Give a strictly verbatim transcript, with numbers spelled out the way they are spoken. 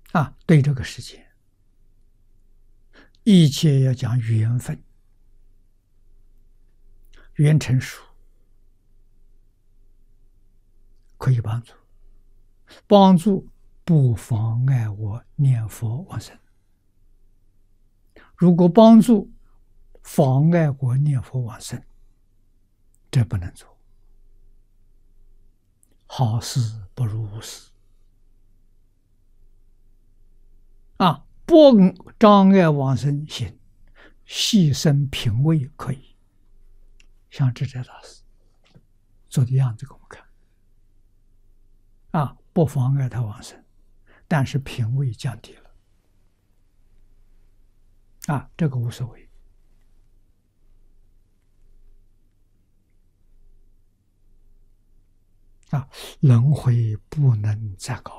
啊，对这个世界，一切要讲缘分，缘成熟可以帮助，帮助不妨碍我念佛往生。如果帮助妨碍我念佛往生，这不能做。好事不如无事啊！不障碍往生行，牺牲品位可以。像智者大师做的样子给我们看啊，不妨碍他往生，但是品位降低了啊，这个无所谓啊。轮回不能再搞